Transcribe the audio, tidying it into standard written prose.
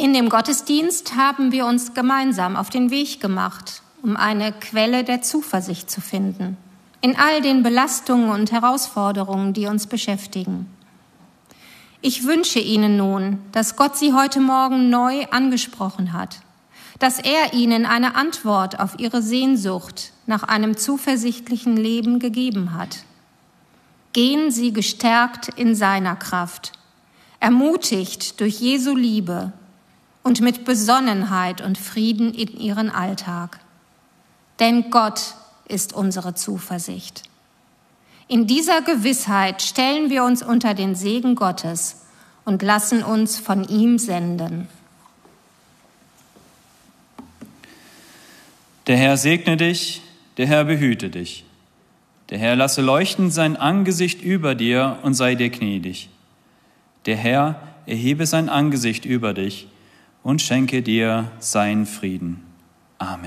In dem Gottesdienst haben wir uns gemeinsam auf den Weg gemacht, um eine Quelle der Zuversicht zu finden, in all den Belastungen und Herausforderungen, die uns beschäftigen. Ich wünsche Ihnen nun, dass Gott Sie heute Morgen neu angesprochen hat, dass er Ihnen eine Antwort auf Ihre Sehnsucht nach einem zuversichtlichen Leben gegeben hat. Gehen Sie gestärkt in seiner Kraft, ermutigt durch Jesu Liebe und mit Besonnenheit und Frieden in Ihren Alltag. Denn Gott ist unsere Zuversicht. In dieser Gewissheit stellen wir uns unter den Segen Gottes und lassen uns von ihm senden. Der Herr segne dich, der Herr behüte dich. Der Herr lasse leuchten sein Angesicht über dir und sei dir gnädig. Der Herr erhebe sein Angesicht über dich und schenke dir seinen Frieden. Amen.